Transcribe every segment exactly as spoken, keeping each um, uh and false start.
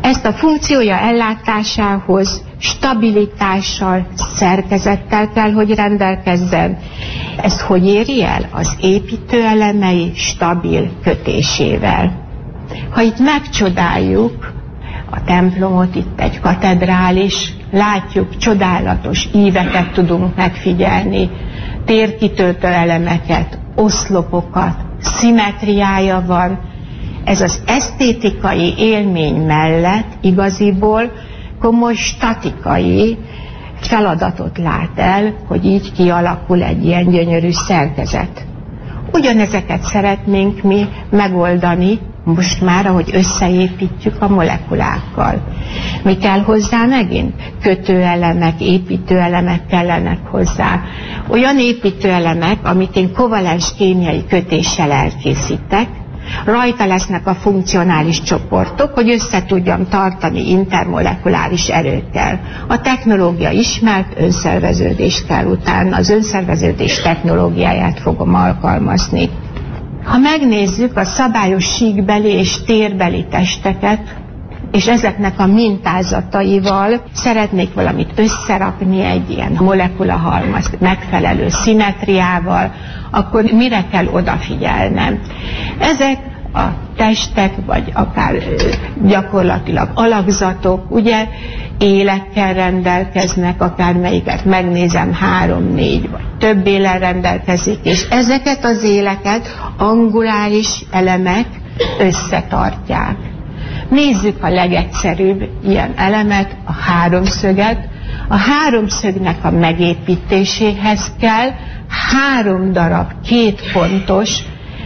Ezt a funkciója ellátásához stabilitással, szerkezettel kell, hogy rendelkezzen. Ezt hogy éri el? Az építőelemei stabil kötésével. Ha itt megcsodáljuk a templomot, itt egy katedrális, látjuk, csodálatos íveket tudunk megfigyelni, térkitöltő elemeket, oszlopokat, szimmetriája van. Ez az esztétikai élmény mellett igaziból komoly statikai feladatot lát el, hogy így kialakul egy ilyen gyönyörű szerkezet. Ugyanezeket szeretnénk mi megoldani most már, ahogy összeépítjük a molekulákkal. Mi kell hozzá megint? Kötőelemek, építőelemek kellenek hozzá. Olyan építőelemek, amit én kovalens kémiai kötéssel elkészítek, rajta lesznek a funkcionális csoportok, hogy össze tudjam tartani intermolekuláris erőkkel. A technológia ismert, önszerveződés kell utána, az önszerveződés technológiáját fogom alkalmazni. Ha megnézzük a szabályos síkbeli és térbeli testeket, és ezeknek a mintázataival szeretnék valamit összerakni egy ilyen molekulahalmaz megfelelő szimmetriával, akkor mire kell odafigyelnem? Ezek a testek, vagy akár gyakorlatilag alakzatok, ugye élekkel rendelkeznek, akármelyiket megnézem, három, négy vagy több élen rendelkezik, és ezeket az éleket anguláris elemek összetartják. Nézzük a legegyszerűbb ilyen elemet, a háromszöget. A háromszögnek a megépítéséhez kell három darab kétpontos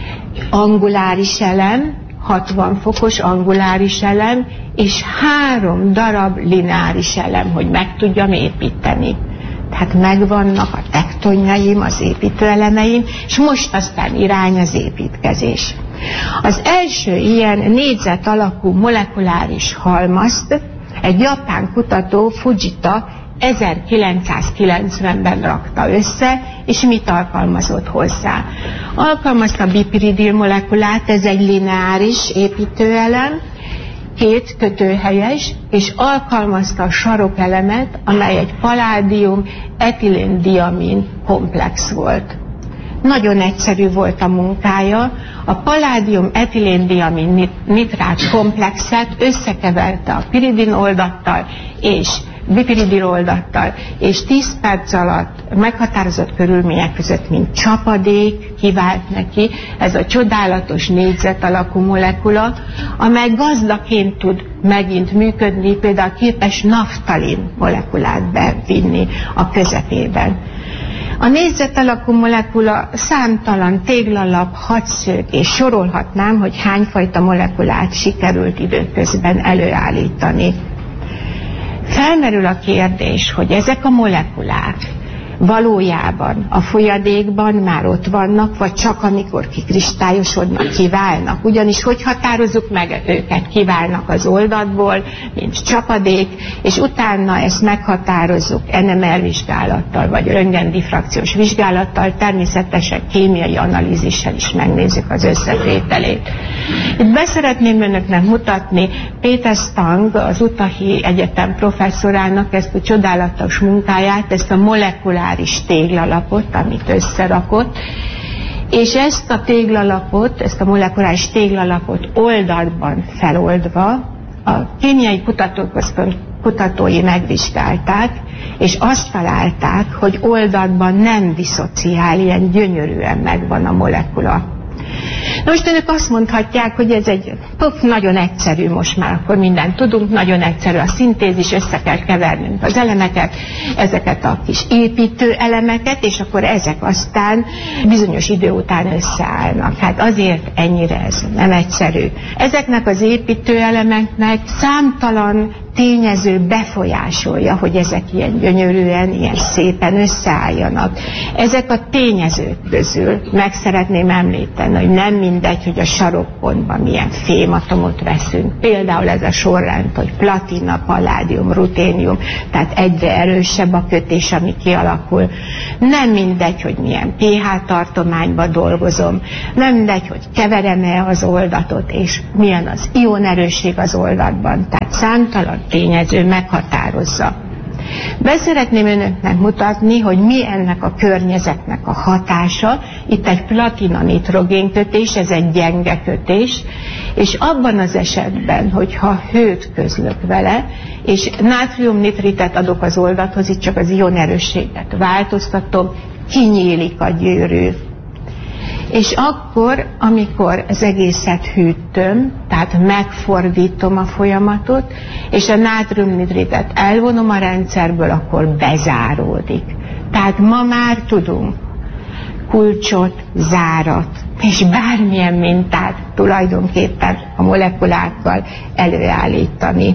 anguláris elem, hatvan fokos anguláris elem, és három darab lineáris elem, hogy meg tudjam építeni. Tehát megvannak a tektonjaim, az építőelemeim, és most aztán irány az építkezés. Az első ilyen négyzet alakú molekuláris halmazt egy japán kutató, Fujita, ezerkilencszázkilencvenben rakta össze, és mit alkalmazott hozzá? Alkalmazta a bipiridil molekulát, ez egy lineáris építőelem, két kötőhelyes, és alkalmazta a sarokelemet, amely egy paládium etilén-diamin komplex volt. Nagyon egyszerű volt a munkája. A paládium etilén-diamin nitrát komplexet összekeverte a piridin oldattal és bipiridil oldattal, és tíz perc alatt meghatározott körülmények között, mint csapadék kivált neki ez a csodálatos négyzet alakú molekula, amely gazdaként tud megint működni, például képes naftalin molekulát bevinni a közepében. A négyzet alakú molekula számtalan téglalap, hatszög, és sorolhatnám, hogy hányfajta molekulát sikerült időközben előállítani. Felmerül a kérdés, hogy ezek a molekulák valójában a folyadékban már ott vannak, vagy csak amikor kikristályosodnak, kiválnak. Ugyanis hogy határozzuk meg őket? Kiválnak az oldatból, mint csapadék, és utána ezt meghatározzuk en em er vizsgálattal, vagy röntgendiffrakciós vizsgálattal, természetesen kémiai analízissel is megnézzük az összetételét. Itt beszeretném önöknek mutatni Péter Stang, az Utahi Egyetem professzorának ezt a csodálatos munkáját, ezt a molekuláris téglalapot, amit összerakott, és ezt a téglalapot, ezt a molekuláris téglalapot oldalban feloldva a Kémiai Kutatóközpont kutatói megvizsgálták, és azt találták, hogy oldalban nem diszociál, ilyen gyönyörűen megvan a molekula. Na most önök azt mondhatják, hogy ez egy pop, nagyon egyszerű, most már akkor mindent tudunk, nagyon egyszerű a szintézis, össze kell kevernünk az elemeket, ezeket a kis építő elemeket, és akkor ezek aztán bizonyos idő után összeállnak. Hát azért ennyire ez nem egyszerű. Ezeknek az építő elemeknek számtalan tényező befolyásolja, hogy ezek ilyen gyönyörűen, ilyen szépen összeálljanak. Ezek a tényezők közül meg szeretném említeni, hogy nem mindegy, hogy a sarokpontban milyen fématomot veszünk. Például ez a sorrend, hogy platina, paládium, ruténium, tehát egyre erősebb a kötés, ami kialakul. Nem mindegy, hogy milyen pH tartományban dolgozom, nem mindegy, hogy keverem-e az oldatot, és milyen az ionerősség az oldatban. Tehát számtalan tényező meghatározza. Be szeretném önöknek mutatni, hogy mi ennek a környezetnek a hatása. Itt egy platina-nitrogén kötés, ez egy gyenge kötés, és abban az esetben, hogyha hőt közlök vele, és nátriumnitritet adok az oldathoz, itt csak az ionerősséget változtatom, kinyílik a gyűrű. És akkor, amikor az egészet hűtöm, tehát megfordítom a folyamatot, és a nátriumnitritet elvonom a rendszerből, akkor bezáródik. Tehát ma már tudunk kulcsot, zárat, és bármilyen mintát tulajdonképpen a molekulákkal előállítani.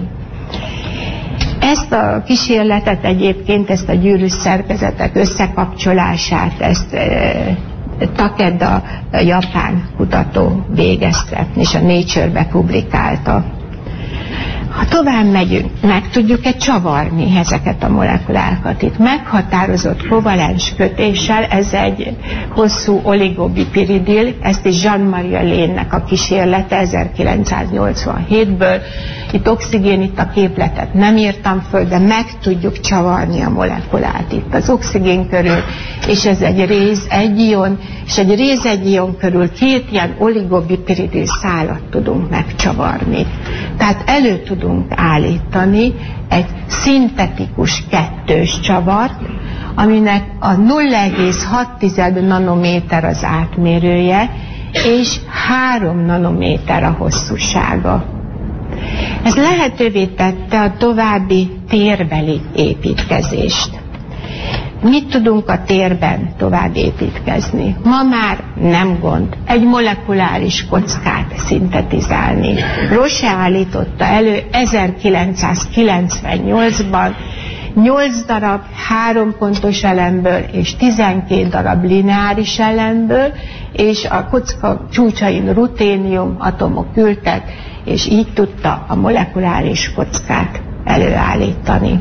Ezt a kísérletet egyébként, ezt a gyűrűs szerkezetek összekapcsolását, ezt e, Takeda, a japán kutató végezte, és a Nature-be publikálta. Ha tovább megyünk, meg tudjuk-e csavarni ezeket a molekulákat? Itt meghatározott kovalens kötéssel, ez egy hosszú oligobipiridil, ezt is Jean-Marie Lehn-nek a kísérlete ezerkilencszáznyolcvanhétből. Itt oxigén, itt a képletet nem írtam föl, de meg tudjuk csavarni a molekulát itt az oxigén körül, és ez egy réz egy ion, és egy réz egy ion körül két ilyen oligobipiridil szálat tudunk megcsavarni. Tehát elő tudunk állítani egy szintetikus kettős csavart, aminek a nulla egész hat nanométer az átmérője, és három nanométer a hosszúsága. Ez lehetővé tette a további térbeli építkezést. Mit tudunk a térben tovább építkezni? Ma már nem gond egy molekuláris kockát szintetizálni. Roche állította elő ezerkilencszázkilencvennyolcban nyolc darab három pontos elemből és tizenkét darab lineáris elemből, és a kocka csúcsain ruténium atomok ültek, és így tudta a molekuláris kockát előállítani.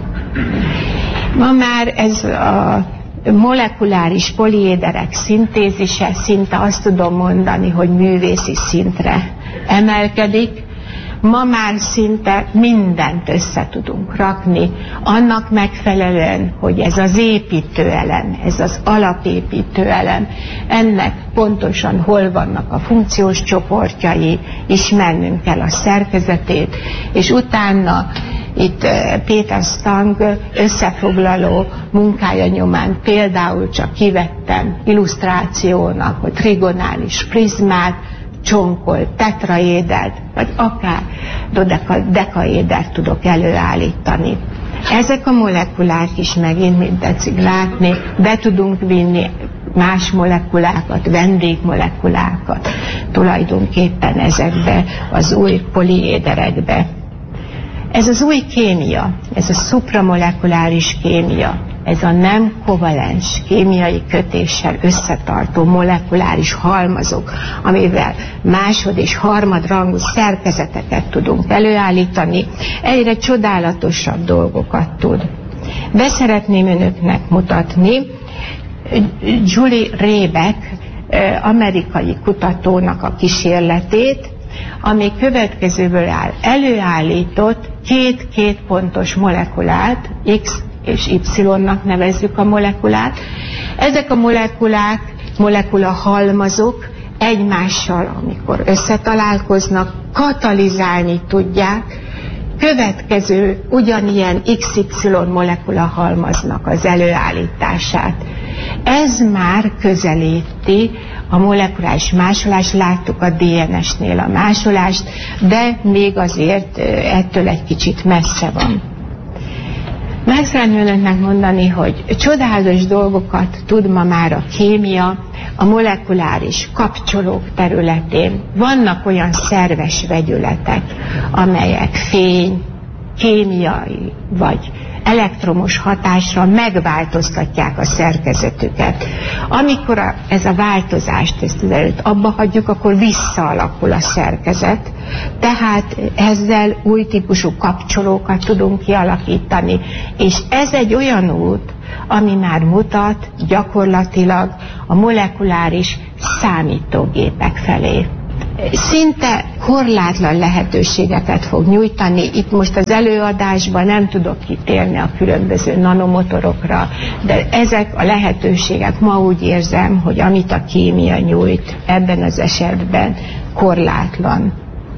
Ma már ez a molekuláris poliéderek szintézise szinte azt tudom mondani, hogy művészi szintre emelkedik. Ma már szinte mindent össze tudunk rakni, annak megfelelően, hogy ez az építőelem, ez az alapépítőelem, ennek pontosan hol vannak a funkciós csoportjai, ismernünk kell a szerkezetét, és utána itt Péter Stang összefoglaló munkája nyomán például csak kivettem illusztrációnak, hogy trigonális prizmát, csonkolt tetraédert, vagy akár dodekaédert tudok előállítani. Ezek a molekulák is megint, mint tetszik látni, be tudunk vinni más molekulákat, vendégmolekulákat tulajdonképpen ezekbe az új poliéderekbe. Ez az új kémia, ez a szupramolekuláris kémia, ez a nem kovalens kémiai kötéssel összetartó molekuláris halmazok, amivel másod- és harmadrangú szerkezeteket tudunk előállítani, egyre csodálatosabb dolgokat tud. Be szeretném önöknek mutatni Julie Rebeck amerikai kutatónak a kísérletét, ami következőből áll. Előállított két-két pontos molekulát, X és Y-nak nevezzük a molekulát. Ezek a molekulák, molekula halmazok egymással, amikor összetalálkoznak, katalizálni tudják következő ugyanilyen iksz ipszilon molekula halmaznak az előállítását. Ez már közelíti a molekuláris másolást, láttuk a dé en es-nél a másolást, de még azért ettől egy kicsit messze van. Meg szeretném önöknek mondani, hogy csodálatos dolgokat tud ma már a kémia, a molekuláris kapcsolók területén. Vannak olyan szerves vegyületek, amelyek fény, kémiai vagy elektromos hatásra megváltoztatják a szerkezetüket. Amikor a, ez a változást ezt előtt abba hagyjuk, akkor visszaalakul a szerkezet, tehát ezzel új típusú kapcsolókat tudunk kialakítani, és ez egy olyan út, ami már mutat gyakorlatilag a molekuláris számítógépek felé. Szinte korlátlan lehetőségeket fog nyújtani. Itt most az előadásban nem tudok kitérni a különböző nanomotorokra, de ezek a lehetőségek ma úgy érzem, hogy amit a kémia nyújt ebben az esetben korlátlan.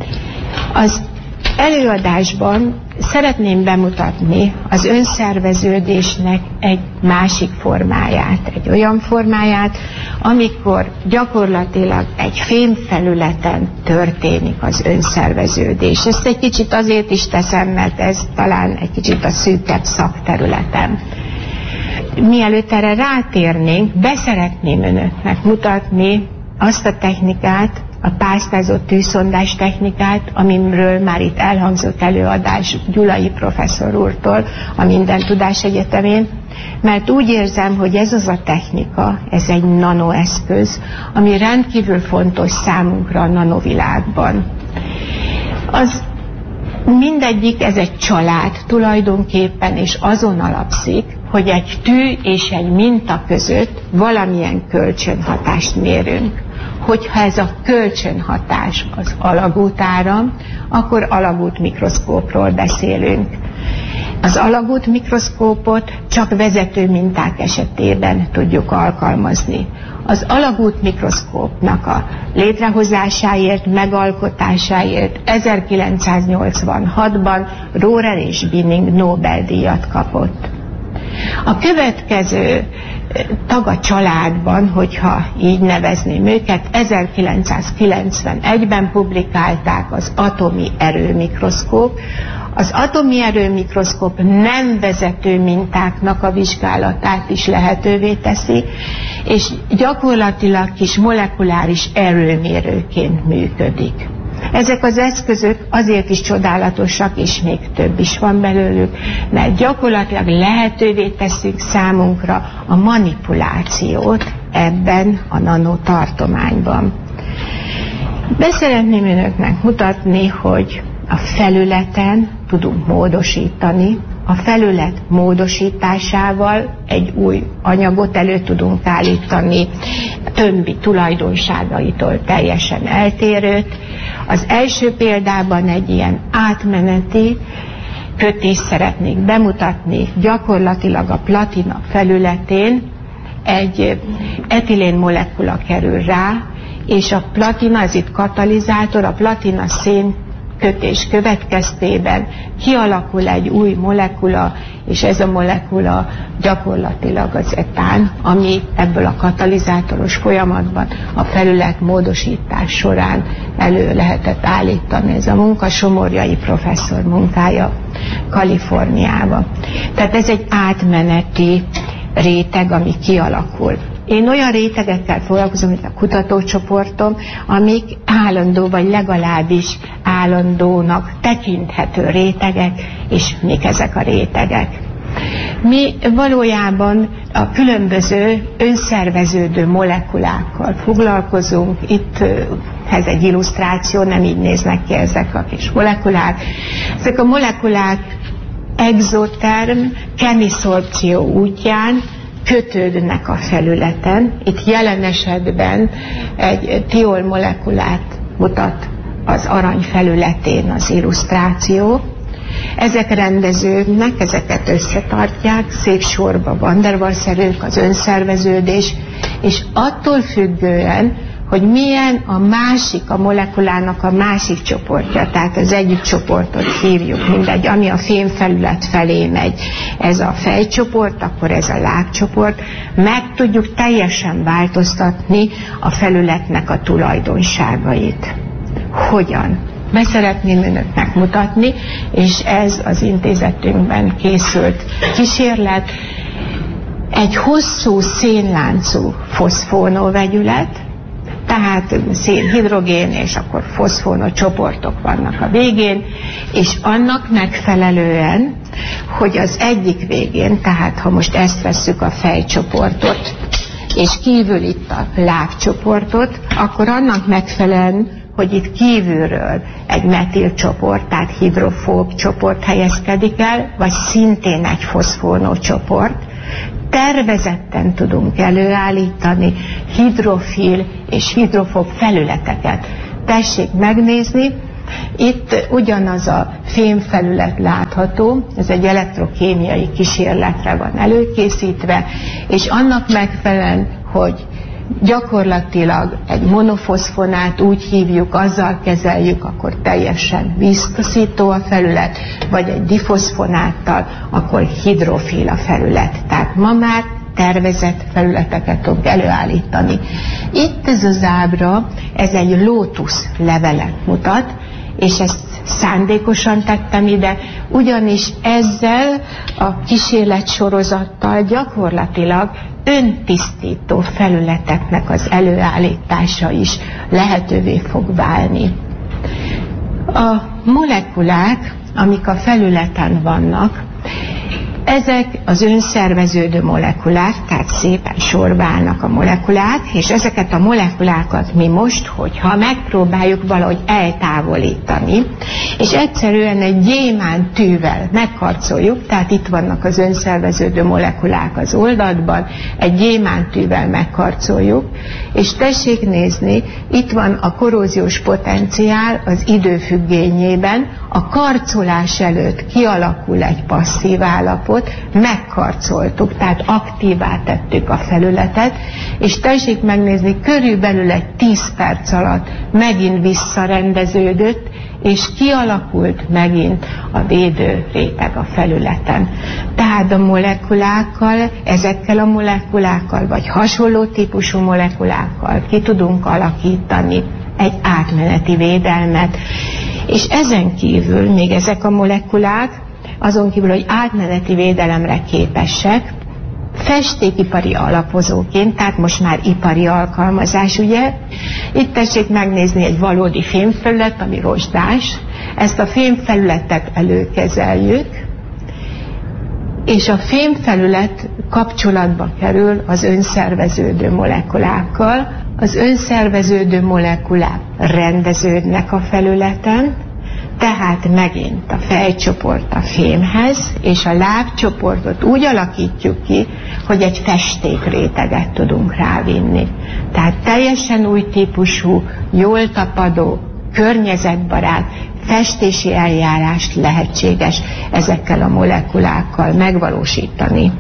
Az előadásban szeretném bemutatni az önszerveződésnek egy másik formáját, egy olyan formáját, amikor gyakorlatilag egy fémfelületen történik az önszerveződés. Ezt egy kicsit azért is teszem, mert ez talán egy kicsit a szűkebb szakterületem. Mielőtt erre rátérnénk, beszeretném önöknek mutatni azt a technikát, a pásztázott tűzszondás technikát, amiről már itt elhangzott előadás Gyulai professzor úrtól a Minden Tudás Egyetemén, mert úgy érzem, hogy ez az a technika, ez egy nanoeszköz, ami rendkívül fontos számunkra a nanovilágban. Az mindegyik, ez egy család tulajdonképpen, és azon alapszik, hogy egy tű és egy minta között valamilyen kölcsönhatást mérünk. Hogyha ez a kölcsönhatás az alagútáram, akkor alagút mikroszkópról beszélünk. Az alagút mikroszkópot csak vezető minták esetében tudjuk alkalmazni. Az alagút mikroszkópnak a létrehozásáért, megalkotásáért ezerkilencszáznyolcvanhatban Rohrer és Binning Nobel-díjat kapott. A következő tag a családban, hogyha így nevezném őket, ezerkilencszázkilencvenegyben publikálták az atomi erőmikroszkóp. Az atomi erőmikroszkóp nem vezető mintáknak a vizsgálatát is lehetővé teszi, és gyakorlatilag kis molekuláris erőmérőként működik. Ezek az eszközök azért is csodálatosak, és még több is van belőlük, mert gyakorlatilag lehetővé teszik számunkra a manipulációt ebben a nanotartományban. Beszeretném önöknek mutatni, hogy a felületen tudunk módosítani, a felület módosításával egy új anyagot elő tudunk állítani, többi tulajdonságaitól teljesen eltérőt. Az első példában egy ilyen átmeneti kötést szeretnék bemutatni, gyakorlatilag a platina felületén egy etilén molekula kerül rá, és a platina, ez itt katalizátor, a platina szén kötés következtében kialakul egy új molekula, és ez a molekula gyakorlatilag az etán, ami ebből a katalizátoros folyamatban a felület módosítás során elő lehetett állítani. Ez a munka Somorjai professzor munkája Kaliforniában. Tehát ez egy átmeneti réteg, ami kialakul. Én olyan rétegekkel foglalkozom, mint a kutatócsoportom, amik állandó, vagy legalábbis állandónak tekinthető rétegek, és mik ezek a rétegek. Mi valójában a különböző önszerveződő molekulákkal foglalkozunk. Itt ez egy illusztráció, nem így néznek ki ezek a kis molekulák. Ezek a molekulák exoterm kemiszorpció útján kötődnek a felületen. Itt jelen esetben egy tiol molekulát mutat az arany felületén az illusztráció. Ezek rendeződnek, ezeket összetartják, szép sorba van der Waals-szerűk, az önszerveződés, és attól függően, hogy milyen a másik, a molekulának a másik csoportja, tehát az egyik csoportot hívjuk, mindegy, ami a fémfelület felé megy, ez a fejcsoport, akkor ez a lábcsoport, meg tudjuk teljesen változtatni a felületnek a tulajdonságait. Hogyan? Be szeretném önöknek mutatni, és ez az intézetünkben készült kísérlet, egy hosszú szénláncú foszfónóvegyület, Tehát szénhidrogén és akkor foszfonok csoportok vannak a végén, és annak megfelelően, hogy az egyik végén, tehát ha most ezt vesszük a fejcsoportot, és kívül itt a lábcsoportot, akkor annak megfelelően, hogy itt kívülről egy metilcsoport, tehát hidrofób csoport helyezkedik el, vagy szintén egy foszfonócsoport, tervezetten tudunk előállítani hidrofil és hidrofób felületeket. Tessék megnézni, itt ugyanaz a fémfelület látható, ez egy elektrokémiai kísérletre van előkészítve, és annak megfelelően, hogy gyakorlatilag egy monofoszfonát úgy hívjuk, azzal kezeljük, akkor teljesen víztaszító a felület, vagy egy difoszfonáttal, akkor hidrofil a felület. Tehát ma már tervezett felületeket tudunk előállítani. Itt ez az ábra, ez egy lótusz levelet mutat, és ezt szándékosan tettem ide, ugyanis ezzel a kísérletsorozattal gyakorlatilag öntisztító felületeknek az előállítása is lehetővé fog válni. A molekulák, amik a felületen vannak, ezek az önszerveződő molekulák, tehát szépen sorba állnak a molekulák, és ezeket a molekulákat mi most, hogyha megpróbáljuk valahogy eltávolítani, és egyszerűen egy gyémántűvel megkarcoljuk, tehát itt vannak az önszerveződő molekulák az oldalban, egy gyémántűvel megkarcoljuk, és tessék nézni, itt van a korróziós potenciál az idő függvényében, a karcolás előtt kialakul egy passzív állapot, megkarcoltuk, tehát aktívá tettük a felületet, és tessék megnézni, körülbelül egy tíz perc alatt megint visszarendeződött, és kialakult megint a védő réteg a felületen. Tehát a molekulákkal, ezekkel a molekulákkal, vagy hasonló típusú molekulákkal ki tudunk alakítani egy átmeneti védelmet, és ezen kívül még ezek a molekulák, azon kívül, hogy átmeneti védelemre képesek, festékipari alapozóként, tehát most már ipari alkalmazás, ugye? Itt tessék megnézni egy valódi fémfelület, ami rozsdás. Ezt a fémfelületet előkezeljük, és a fémfelület kapcsolatba kerül az önszerveződő molekulákkal. Az önszerveződő molekulák rendeződnek a felületen, tehát megint a fejcsoport a fémhez, és a lábcsoportot úgy alakítjuk ki, hogy egy festékréteget tudunk rávinni. Tehát teljesen új típusú, jól tapadó, környezetbarát festési eljárást lehetséges ezekkel a molekulákkal megvalósítani.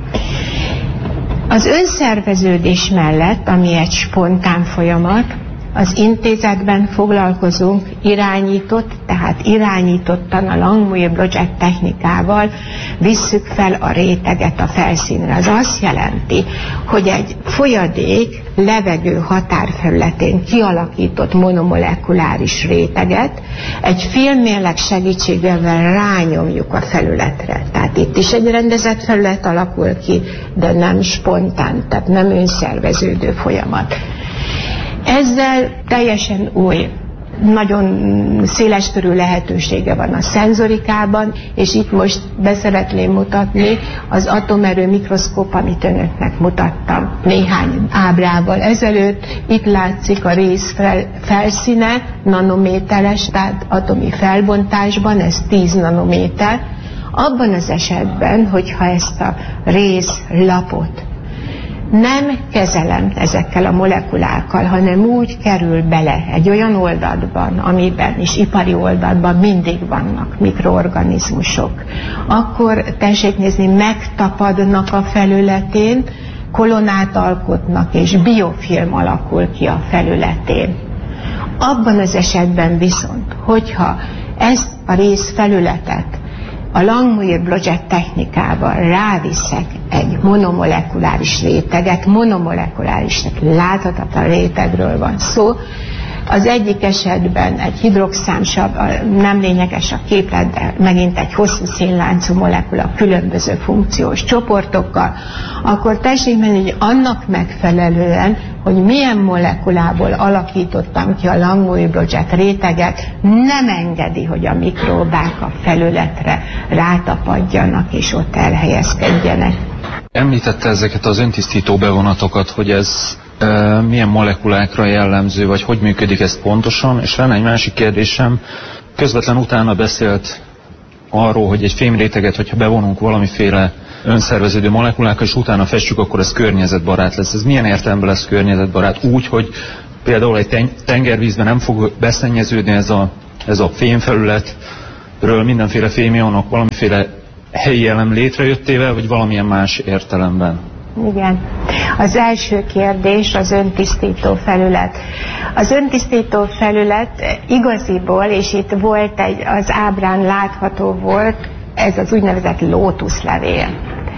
Az önszerveződés mellett, ami egy spontán folyamat, az intézetben foglalkozunk irányított, tehát irányítottan a Langmuir-Blodgett technikával visszük fel a réteget a felszínre. Az azt jelenti, hogy egy folyadék levegő határfelületén kialakított monomolekuláris réteget egy filmmérleg segítségével rányomjuk a felületre. Tehát itt is egy rendezett felület alakul ki, de nem spontán, tehát nem önszerveződő folyamat. Ezzel teljesen új, nagyon széleskörű lehetősége van a szenzorikában, és itt most beszeretném mutatni az atomerő mikroszkóp, amit önöknek mutattam néhány ábrával ezelőtt. Itt látszik a rész fel, felszíne, nanométeres, tehát atomi felbontásban, ez tíz nanométer. Abban az esetben, hogyha ezt a részlapot nem kezelem ezekkel a molekulákkal, hanem úgy kerül bele egy olyan oldatban, amiben is ipari oldatban mindig vannak mikroorganizmusok, akkor tessék nézni, megtapadnak a felületén, kolonát alkotnak, és biofilm alakul ki a felületén. Abban az esetben viszont, hogyha ezt a részfelületet a Langmuir-Blodgett technikával ráviszek egy monomolekuláris réteget, monomolekuláris, láthatatlan rétegről van szó, Az egyik esetben egy hidroxánsav, nem lényeges a képlet, de megint egy hosszú szénláncú molekula különböző funkciós csoportokkal, akkor tessék menni, hogy annak megfelelően, hogy milyen molekulából alakítottam ki a Langmuir-Broget réteget, nem engedi, hogy a mikróbák a felületre rátapadjanak és ott elhelyezkedjenek. Említette ezeket az öntisztító bevonatokat, hogy ez e, milyen molekulákra jellemző, vagy hogy működik ez pontosan, és lenne egy másik kérdésem, közvetlen utána beszélt arról, hogy egy fémréteget, hogyha bevonunk valamiféle önszerveződő molekulákkal, és utána festjük, akkor ez környezetbarát lesz. Ez milyen értelemben lesz környezetbarát? Úgy, hogy például egy tengervízben nem fog beszennyeződni ez a, ez a fémfelületről mindenféle fémionok valamiféle helyi elem létrejöttével, vagy valamilyen más értelemben? Igen. Az első kérdés az öntisztító felület. Az öntisztító felület igaziból, és itt volt egy, az ábrán látható volt, ez az úgynevezett lótuszlevél.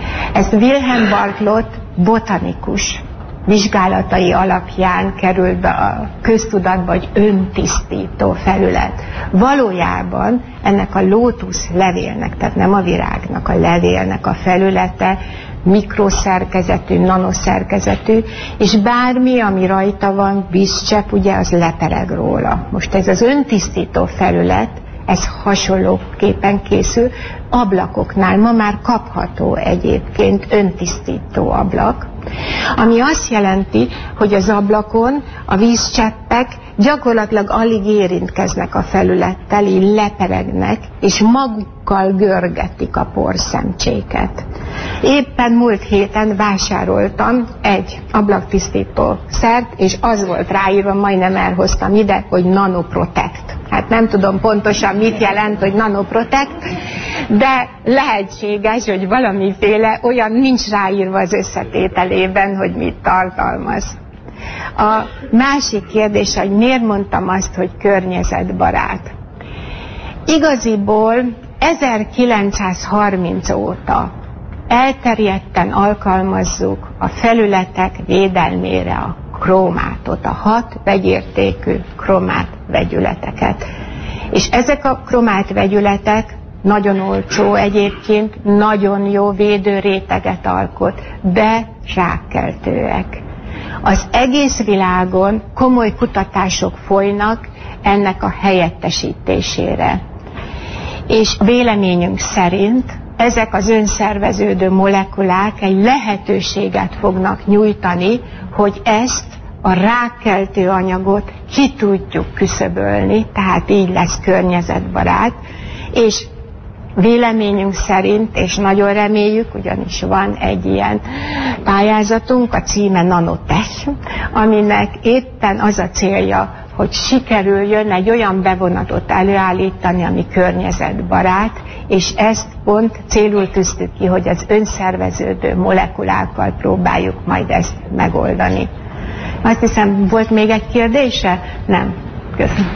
Ez Wilhelm Bartlett botanikus vizsgálatai alapján került be a köztudatba, hogy öntisztító felület. Valójában ennek a lótusz levélnek, tehát nem a virágnak, a levélnek a felülete mikroszerkezetű, nanoszerkezetű, és bármi, ami rajta van, vízcsepp, ugye, az lepereg róla. Most ez az öntisztító felület, ez hasonlóképpen készül, ablakoknál ma már kapható egyébként öntisztító ablak, ami azt jelenti, hogy az ablakon a vízcseppek gyakorlatilag alig érintkeznek a felülettel, így leperegnek, és magukkal görgetik a porszemcséket. Éppen múlt héten vásároltam egy ablaktisztító szert, és az volt ráírva, majdnem elhoztam ide, hogy Nanoprotect. Hát nem tudom pontosan mit jelent, hogy Nanoprotect, de lehetséges, hogy valamiféle olyan nincs ráírva az összetételében, hogy mit tartalmaz. A másik kérdés, hogy miért mondtam azt, hogy környezetbarát. Igaziból ezerkilencszázharminc óta elterjedten alkalmazzuk a felületek védelmére a kromátot, a hat vegyértékű kromát vegyületeket. És ezek a kromát vegyületek nagyon olcsó egyébként, nagyon jó védőréteget alkot, de rákkeltőek. Az egész világon komoly kutatások folynak ennek a helyettesítésére. És véleményünk szerint ezek az önszerveződő molekulák egy lehetőséget fognak nyújtani, hogy ezt a rákkeltő anyagot ki tudjuk küszöbölni, tehát így lesz környezetbarát, és véleményünk szerint, és nagyon reméljük, ugyanis van egy ilyen pályázatunk, a címe Nanotech, aminek éppen az a célja, hogy sikerüljön egy olyan bevonatot előállítani, ami környezetbarát, és ezt pont célul tűztük ki, hogy az önszerveződő molekulákkal próbáljuk majd ezt megoldani. Azt hiszem, volt még egy kérdése? Nem. Köszönöm.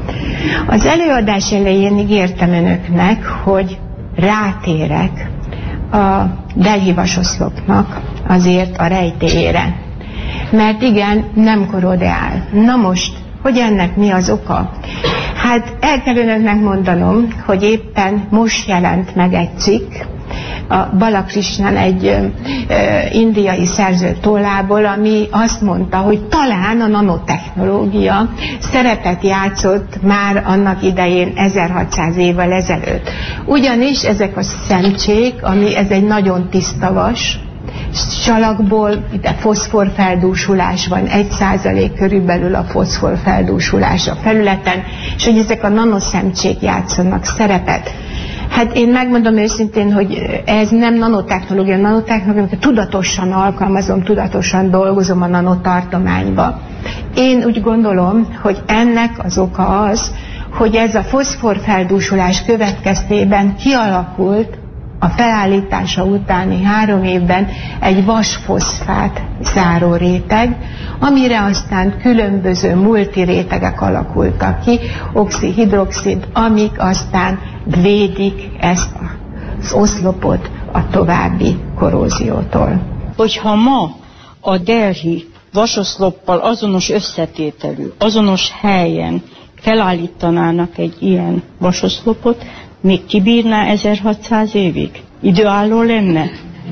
Az előadás elején ígértem önöknek, hogy rátérek a Delhi vasoszlopnak azért a rejtélyére. Mert igen, nem korodeál. Na most, hogy ennek mi az oka? Hát el kell önöknek mondanom, hogy éppen most jelent meg egy cikk, a Balakrishnan egy ö, ö, indiai szerző tollából, ami azt mondta, hogy talán a nanotechnológia szerepet játszott már annak idején ezerhatszáz évvel ezelőtt. Ugyanis ezek a szemcsék, ami ez egy nagyon tiszta vas, salakból ide foszforfeldúsulás van, egy százalék körülbelül a foszforfeldúsulás a felületen, és hogy ezek a nanoszemcsék játszanak szerepet. Hát én megmondom őszintén, hogy ez nem nanotechnológia, nanotechnológia, amikor tudatosan alkalmazom, tudatosan dolgozom a nanotartományba. Én úgy gondolom, hogy ennek az oka az, hogy ez a foszforfeldúsulás következtében kialakult a felállítása utáni három évben egy vasfoszfát záróréteg, amire aztán különböző multirétegek alakultak ki, oxihidroxid, amik aztán védik ezt az oszlopot a további korróziótól. Hogyha ma a Delhi vasoszloppal azonos összetételű, azonos helyen felállítanának egy ilyen vasoszlopot, még kibírná ezerhatszáz évig? Időálló lenne?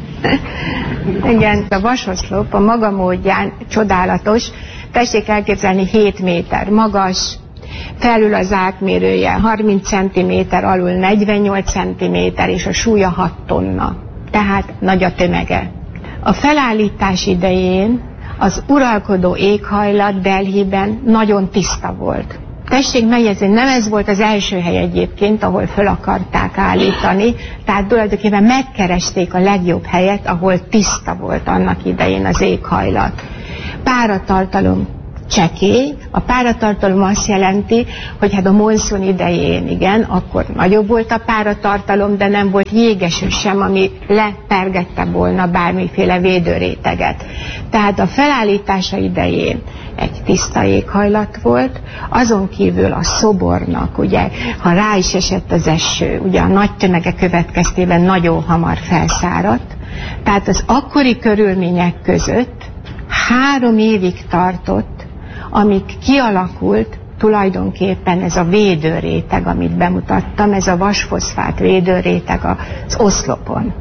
Igen, a vasoszlop a maga módján csodálatos. Tessék elképzelni, hét méter magas, felül az átmérője harminc centiméter, alul negyvennyolc centiméter, és a súlya hat tonna. Tehát nagy a tömege. A felállítás idején az uralkodó éghajlat Delhiben nagyon tiszta volt. Tessék megjegyezni, nem ez volt az első hely egyébként, ahol föl akarták állítani, tehát tulajdonképpen megkeresték a legjobb helyet, ahol tiszta volt annak idején az éghajlat. Páratartalom csekély. A páratartalom azt jelenti, hogy hát a monszun idején igen, akkor nagyobb volt a páratartalom, de nem volt jégeső sem, ami lepergette volna bármiféle védőréteget. Tehát a felállítása idején egy tiszta éghajlat volt, azon kívül a szobornak, ugye, ha rá is esett az eső, ugye a nagy tömege következtében nagyon hamar felszáradt, tehát az akkori körülmények között három évig tartott, amíg kialakult tulajdonképpen ez a védőréteg, amit bemutattam, ez a vasfoszfát védőréteg az oszlopon.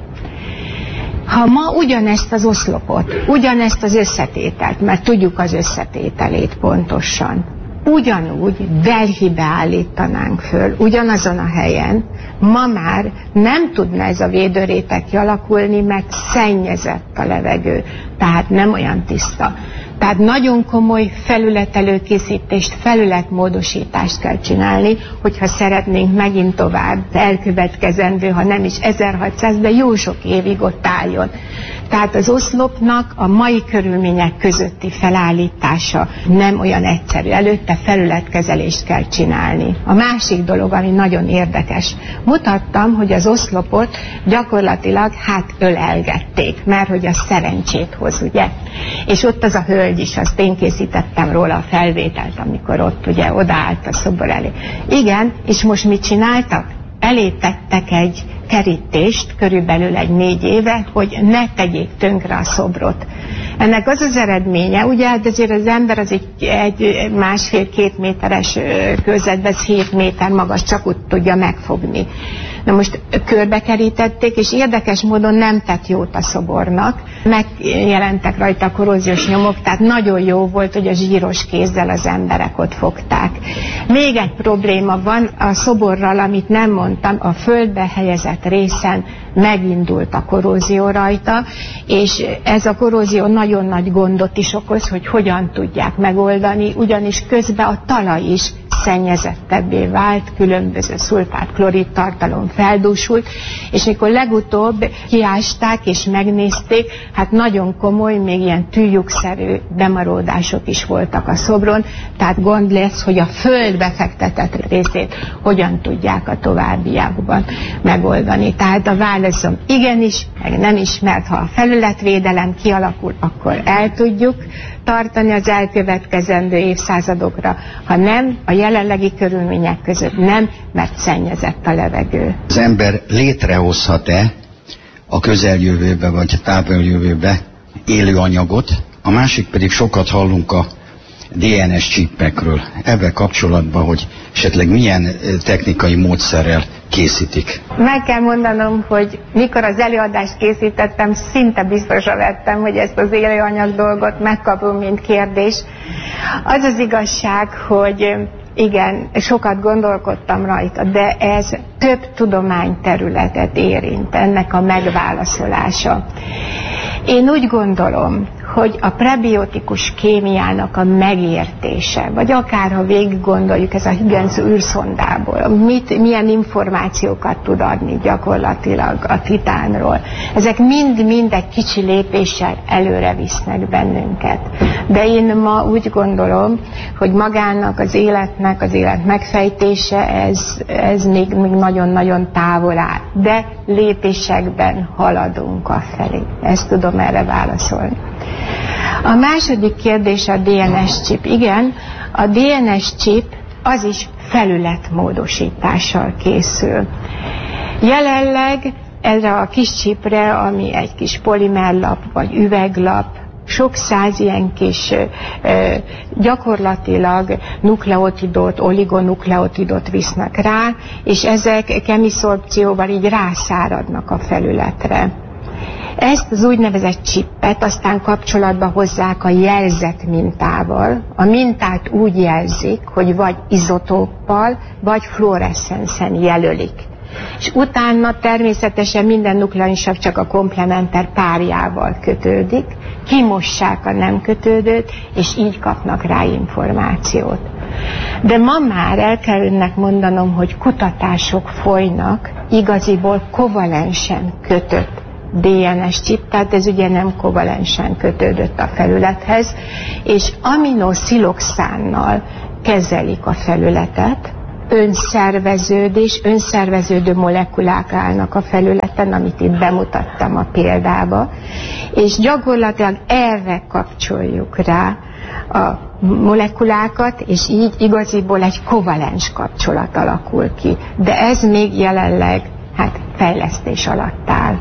Ha ma ugyanezt az oszlopot, ugyanezt az összetételt, mert tudjuk az összetételét pontosan, ugyanúgy Delhibe állítanánk föl, ugyanazon a helyen, ma már nem tudna ez a védőréteg kialakulni, mert szennyezett a levegő, tehát nem olyan tiszta. Tehát nagyon komoly felületelőkészítést, felületmódosítást kell csinálni, hogyha szeretnénk megint tovább elkövetkezendő, ha nem is ezerhatszáz, de jó sok évig ott álljon. Tehát az oszlopnak a mai körülmények közötti felállítása nem olyan egyszerű. Előtte felületkezelést kell csinálni. A másik dolog, ami nagyon érdekes, mutattam, hogy az oszlopot gyakorlatilag hát ölelgették, mert hogy a szerencsét hoz, ugye? És ott az a hölgy is, azt én készítettem róla a felvételt, amikor ott ugye odaállt a szobor elé. Igen, és most mit csináltak? Elé tettek egy kerítést, körülbelül egy négy éve, hogy ne tegyék tönkre a szobrot. Ennek az az eredménye, ugye hát azért az ember az egy, egy másfél-két méteres körzetben, hét méter magas, csak úgy tudja megfogni. Na most körbekerítették, és érdekes módon nem tett jót a szobornak. Megjelentek rajta a korróziós nyomok, tehát nagyon jó volt, hogy a zsíros kézzel az emberek ott fogták. Még egy probléma van a szoborral, amit nem mondtam, a földbe helyezett részen megindult a korrózió rajta, és ez a korrózió nagyon nagy gondot is okoz, hogy hogyan tudják megoldani, ugyanis közben a talaj is szennyezettebbé vált, különböző szulfát, klorid tartalom feldúsult, és mikor legutóbb kiásták és megnézték, hát nagyon komoly, még ilyen tűlyukszerű bemaródások is voltak a szobron, tehát gond lesz, hogy a földbe fektetett részét hogyan tudják a továbbiakban megoldani. Tehát a válaszom igenis, meg nem is, mert ha a felületvédelem kialakul, akkor el tudjuk tartani az elkövetkezendő évszázadokra, ha nem, a jelenlegi körülmények között nem, mert szennyezett a levegő. Az ember létrehozhat-e a közeljövőbe vagy a távoljövőbe élő anyagot, a másik pedig sokat hallunk a dé en es csippekről. Ebben kapcsolatban, hogy esetleg milyen technikai módszerrel készítik. Meg kell mondanom, hogy mikor az előadást készítettem, szinte biztosra vettem, hogy ezt az élőanyag dolgot megkapom, mint kérdés. Az az igazság, hogy igen, sokat gondolkodtam rajta, de ez több tudományterületet érint, ennek a megválaszolása. Én úgy gondolom, hogy a prebiotikus kémiának a megértése, vagy akár ha végig gondoljuk ez a Huygens űrszondából, mit, milyen információkat tud adni gyakorlatilag a titánról, ezek mind-mind egy kicsi lépéssel előre visznek bennünket. De én ma úgy gondolom, hogy magának az életnek, az élet megfejtése, ez, ez még nagyon-nagyon távol áll. De lépésekben haladunk afelé. Ezt tudom erre válaszolni. A második kérdés a dé en es chip. Igen, a dé en es chip az is felületmódosítással készül. Jelenleg erre a kis chipre, ami egy kis polimerlap vagy üveglap, sok száz ilyen kis ö, gyakorlatilag nukleotidot, oligonukleotidot visznek rá, és ezek kemiszorpcióval így rászáradnak a felületre. Ezt az úgynevezett csippet aztán kapcsolatba hozzák a jelzett mintával. A mintát úgy jelzik, hogy vagy izotóppal, vagy fluoreszcenszen jelölik. És utána természetesen minden nukleinsav csak a komplementer párjával kötődik, kimossák a nem kötődőt, és így kapnak rá információt. De ma már el kell önnek mondanom, hogy kutatások folynak igaziból kovalensen kötött dé en es chip, tehát ez ugye nem kovalensen kötődött a felülethez, és aminosziloxánnal kezelik a felületet, önszerveződés, önszerveződő molekulák állnak a felületen, amit itt bemutattam a példába, és gyakorlatilag erre kapcsoljuk rá a molekulákat, és így igaziból egy kovalens kapcsolat alakul ki. De ez még jelenleg hát fejlesztés alatt áll.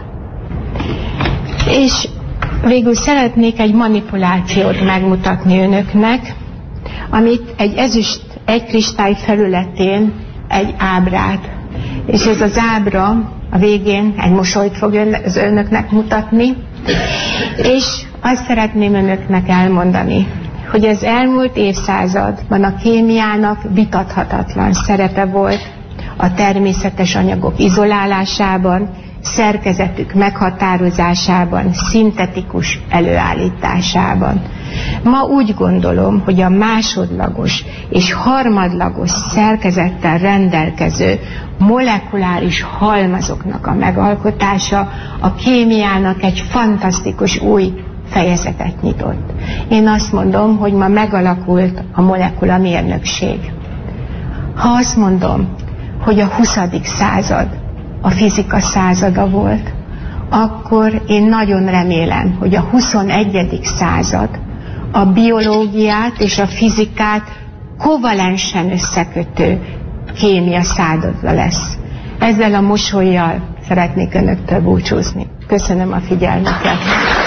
És végül szeretnék egy manipulációt megmutatni önöknek, amit egy ezüst egy kristály felületén egy ábrát, és ez az ábra a végén egy mosolyt fog ön, az önöknek mutatni, és azt szeretném önöknek elmondani, hogy az elmúlt évszázadban a kémiának vitathatatlan szerepe volt a természetes anyagok izolálásában, szerkezetük meghatározásában, szintetikus előállításában. Ma úgy gondolom, hogy a másodlagos és harmadlagos szerkezettel rendelkező molekuláris halmazoknak a megalkotása a kémiának egy fantasztikus új fejezetet nyitott. Én azt mondom, hogy ma megalakult a molekula mérnökség. Ha azt mondom, hogy a huszadik század a fizika százada volt, akkor én nagyon remélem, hogy a huszonegyedik század a biológiát és a fizikát kovalensen összekötő kémia százada lesz. Ezzel a mosollyal szeretnék önöktől búcsúzni. Köszönöm a figyelmüket.